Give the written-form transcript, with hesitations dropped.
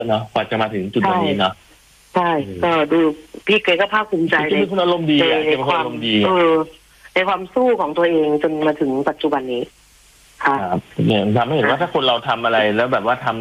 เนาะกว่าจะมาถึงจุดนี้เนาะใช่ก็ดูพี่เกก็ภาคภูมิใจเลยคุณอารมณ์ดีในความในความสู้ของตัวเองจนมาถึงปัจจุบันนี้ครับเนี่ยทำให้เห็นว่าถ้าคนเราทำอะไรแล้วแบบว่าทำ